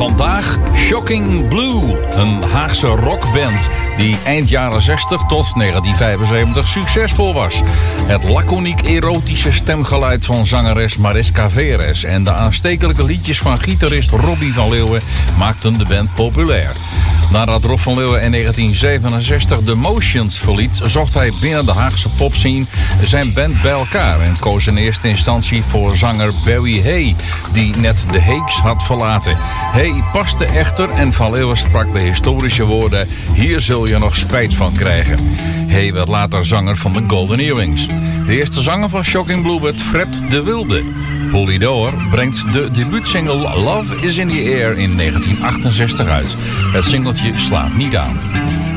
Vandaag Shocking Blue, een Haagse rockband die eind jaren 60 tot 1975 succesvol was. Het laconiek erotische stemgeluid van zangeres Mariska Veres en de aanstekelijke liedjes van gitarist Robbie van Leeuwen maakten de band populair. Nadat Rob van Leeuwen in 1967 The Motions verliet, zocht hij binnen de Haagse popscene zijn band bij elkaar en koos in eerste instantie voor zanger Barry Hay, die net de Heeks had verlaten. Hay paste echter en Van Leeuwen sprak de historische woorden: hier zul je nog spijt van krijgen. Hay werd later zanger van de Golden Earrings. De eerste zanger van Shocking Blue werd Fred de Wilde. Polydor brengt de debuutsingle Love is in the Air in 1968 uit. Het singeltje slaat niet aan.